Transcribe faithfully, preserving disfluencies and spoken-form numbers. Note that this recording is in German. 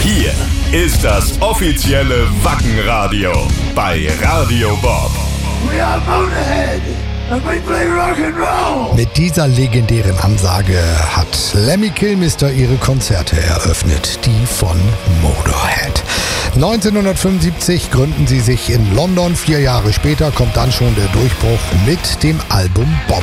Hier ist das offizielle Wackenradio bei Radio Bob. We are Motorhead and we play rock and roll. Mit dieser legendären Ansage hat Lemmy Kilmister ihre Konzerte eröffnet, die von Motorhead. neunzehnhundertfünfundsiebzig gründen sie sich in London. Vier Jahre später kommt dann schon der Durchbruch mit dem Album Bomb.